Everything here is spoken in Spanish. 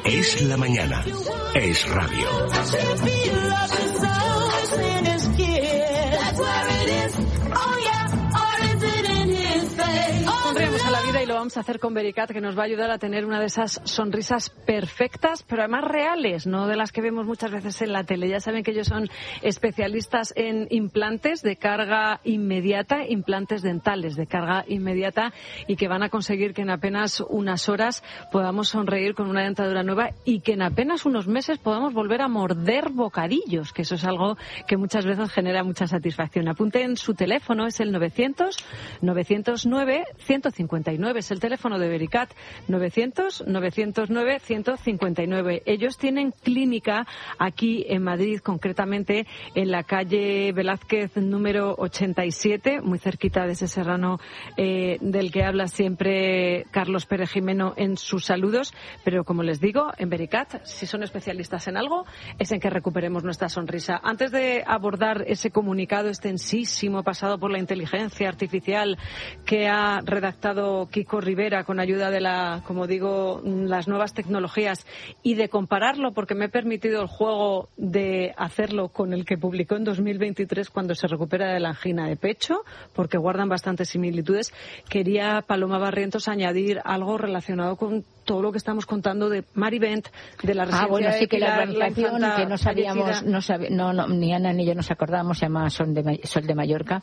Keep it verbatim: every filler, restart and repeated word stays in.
Es la mañana. Es radio. Sonreímos a la vida y lo vamos a hacer con Vericat, que nos va a ayudar a tener una de esas sonrisas perfectas, pero además reales, no de las que vemos muchas veces en la tele. Ya saben que ellos son especialistas en implantes de carga inmediata, implantes dentales de carga inmediata, y que van a conseguir que en apenas unas horas podamos sonreír con una dentadura nueva y que en apenas unos meses podamos volver a morder bocadillos, que eso es algo que muchas veces genera mucha satisfacción. Apunten su teléfono, es el novecientos, novecientos nueve, ciento cincuenta y nueve, es el teléfono de Vericat, novecientos, novecientos nueve, ciento cincuenta y nueve. Ellos tienen clínica aquí en Madrid, concretamente en la calle Velázquez número ochenta y siete, muy cerquita de ese serrano eh, del que habla siempre Carlos Pérez Jimeno en sus saludos. Pero como les digo, en Vericat, si son especialistas en algo, es en que recuperemos nuestra sonrisa. Antes de abordar ese comunicado extensísimo pasado por la inteligencia artificial que ha redactado Kiko Rivera con ayuda de la, como digo, las nuevas tecnologías, y de compararlo, porque me he permitido el juego de hacerlo con el que publicó en dos mil veintitrés cuando se recupera de la angina de pecho, porque guardan bastantes similitudes, quería, Paloma Barrientos, añadir algo relacionado con todo lo que estamos contando de Marivent, de la residencia. Ah, bueno, sí, de que Pilar, la organización la que no sabíamos, no, sabi, no, no, ni Ana ni yo nos acordábamos, se llama Sol de, Sol de Mallorca,